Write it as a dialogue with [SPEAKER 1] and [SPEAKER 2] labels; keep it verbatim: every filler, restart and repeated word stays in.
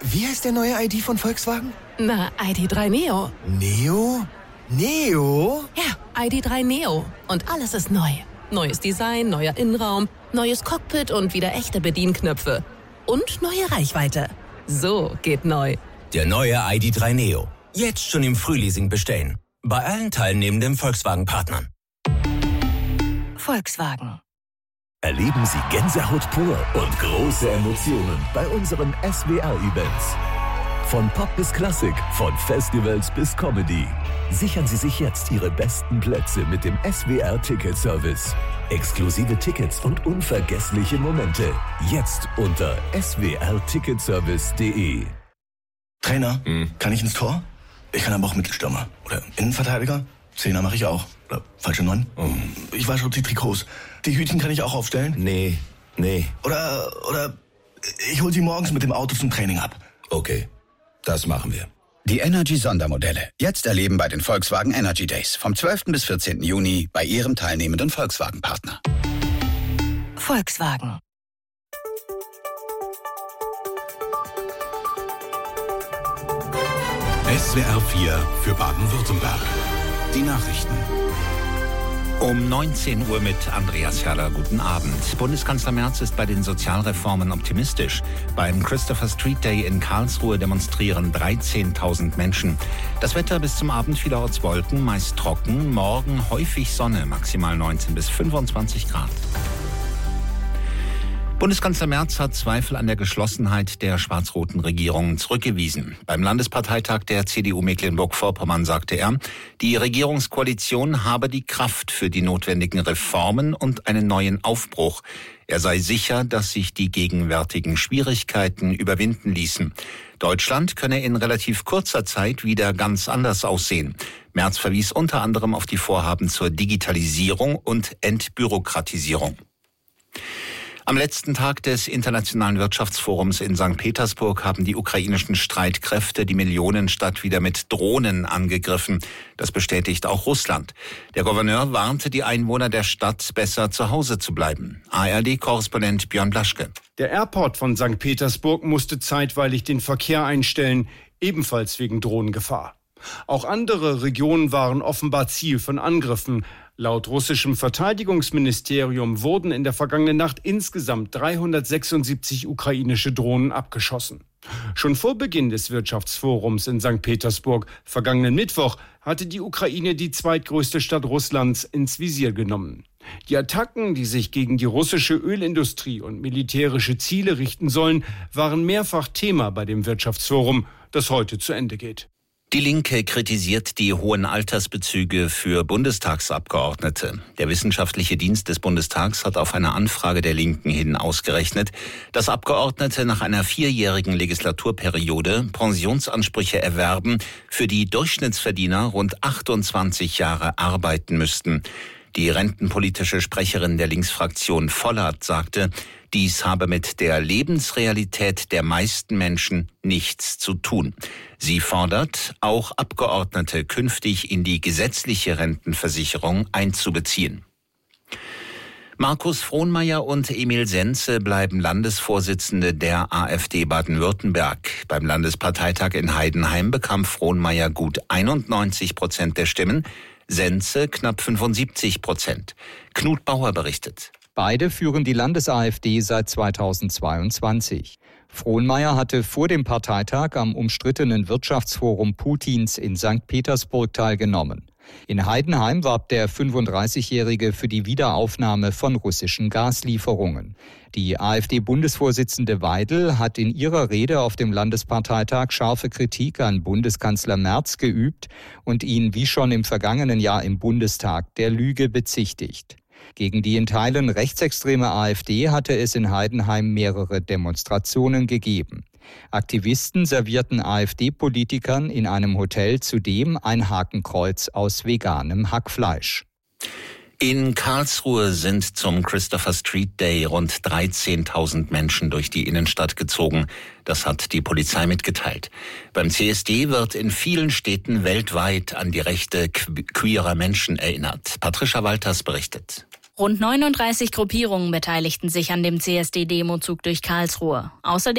[SPEAKER 1] Wie heißt der neue I D von Volkswagen?
[SPEAKER 2] Na, I D drei Neo.
[SPEAKER 1] Neo? Neo?
[SPEAKER 2] Ja, I D drei Neo. Und alles ist neu. Neues Design, neuer Innenraum, neues Cockpit und wieder echte Bedienknöpfe. Und neue Reichweite. So geht neu.
[SPEAKER 3] Der neue I D drei Neo. Jetzt schon im Frühleasing bestellen. Bei allen teilnehmenden Volkswagen-Partnern.
[SPEAKER 2] Volkswagen.
[SPEAKER 4] Erleben Sie Gänsehaut pur und große Emotionen bei unseren S W R-Events. Von Pop bis Klassik, von Festivals bis Comedy. Sichern Sie sich jetzt Ihre besten Plätze mit dem S W R-Ticket-Service. Exklusive Tickets und unvergessliche Momente. Jetzt unter s w r ticketservice punkt d e.
[SPEAKER 5] Trainer, hm. kann ich ins Tor? Ich kann aber auch Mittelstürmer. Oder Innenverteidiger. Zehner mache ich auch. Oder falsche Neun. Hm. Ich wasche die Trikots. Die Hütchen kann ich auch aufstellen?
[SPEAKER 3] Nee, nee.
[SPEAKER 5] Oder, oder ich hol sie morgens mit dem Auto zum Training ab.
[SPEAKER 3] Okay, das machen wir.
[SPEAKER 6] Die Energy-Sondermodelle. Jetzt erleben bei den Volkswagen Energy Days. Vom zwölften bis vierzehnten Juni bei Ihrem teilnehmenden Volkswagen-Partner.
[SPEAKER 2] Volkswagen.
[SPEAKER 7] S W R vier für Baden-Württemberg. Die Nachrichten.
[SPEAKER 8] Um neunzehn Uhr mit Andreas Herrler. Guten Abend. Bundeskanzler Merz ist bei den Sozialreformen optimistisch. Beim Christopher Street Day in Karlsruhe demonstrieren dreizehntausend Menschen. Das Wetter bis zum Abend vielerorts Wolken, meist trocken. Morgen häufig Sonne, maximal neunzehn bis fünfundzwanzig Grad. Bundeskanzler Merz hat Zweifel an der Geschlossenheit der schwarz-roten Regierung zurückgewiesen. Beim Landesparteitag der C D U Mecklenburg-Vorpommern sagte er, die Regierungskoalition habe die Kraft für die notwendigen Reformen und einen neuen Aufbruch. Er sei sicher, dass sich die gegenwärtigen Schwierigkeiten überwinden ließen. Deutschland könne in relativ kurzer Zeit wieder ganz anders aussehen. Merz verwies unter anderem auf die Vorhaben zur Digitalisierung und Entbürokratisierung. Am letzten Tag des Internationalen Wirtschaftsforums in Sankt Petersburg haben die ukrainischen Streitkräfte die Millionenstadt wieder mit Drohnen angegriffen. Das bestätigt auch Russland. Der Gouverneur warnte die Einwohner der Stadt, besser zu Hause zu bleiben. A R D-Korrespondent Björn Blaschke.
[SPEAKER 9] Der Airport von Sankt Petersburg musste zeitweilig den Verkehr einstellen, ebenfalls wegen Drohnengefahr. Auch andere Regionen waren offenbar Ziel von Angriffen. Laut russischem Verteidigungsministerium wurden in der vergangenen Nacht insgesamt dreihundertsechsundsiebzig ukrainische Drohnen abgeschossen. Schon vor Beginn des Wirtschaftsforums in Sankt Petersburg vergangenen Mittwoch hatte die Ukraine die zweitgrößte Stadt Russlands ins Visier genommen. Die Attacken, die sich gegen die russische Ölindustrie und militärische Ziele richten sollen, waren mehrfach Thema bei dem Wirtschaftsforum, das heute zu Ende geht.
[SPEAKER 8] Die Linke kritisiert die hohen Altersbezüge für Bundestagsabgeordnete. Der wissenschaftliche Dienst des Bundestags hat auf eine Anfrage der Linken hin ausgerechnet, dass Abgeordnete nach einer vierjährigen Legislaturperiode Pensionsansprüche erwerben, für die Durchschnittsverdiener rund achtundzwanzig Jahre arbeiten müssten. Die rentenpolitische Sprecherin der Linksfraktion Vollert sagte, dies habe mit der Lebensrealität der meisten Menschen nichts zu tun. Sie fordert, auch Abgeordnete künftig in die gesetzliche Rentenversicherung einzubeziehen. Markus Frohnmayer und Emil Senze bleiben Landesvorsitzende der AfD Baden-Württemberg. Beim Landesparteitag in Heidenheim bekam Frohnmayer gut einundneunzig Prozent der Stimmen, Senze knapp fünfundsiebzig Prozent. Knut Bauer berichtet.
[SPEAKER 10] Beide führen die Landes-AfD seit zweitausendzweiundzwanzig. Frohnmayer hatte vor dem Parteitag am umstrittenen Wirtschaftsforum Putins in Sankt Petersburg teilgenommen. In Heidenheim warb der fünfunddreißigjährige für die Wiederaufnahme von russischen Gaslieferungen. Die AfD-Bundesvorsitzende Weidel hat in ihrer Rede auf dem Landesparteitag scharfe Kritik an Bundeskanzler Merz geübt und ihn wie schon im vergangenen Jahr im Bundestag der Lüge bezichtigt. Gegen die in Teilen rechtsextreme AfD hatte es in Heidenheim mehrere Demonstrationen gegeben. Aktivisten servierten AfD-Politikern in einem Hotel zudem ein Hakenkreuz aus veganem Hackfleisch.
[SPEAKER 8] In Karlsruhe sind zum Christopher Street Day rund dreizehntausend Menschen durch die Innenstadt gezogen. Das hat die Polizei mitgeteilt. Beim C S D wird in vielen Städten weltweit an die Rechte queerer Menschen erinnert. Patricia Walters berichtet.
[SPEAKER 11] Rund neununddreißig Gruppierungen beteiligten sich an dem C S D-Demozug durch Karlsruhe. Außerdem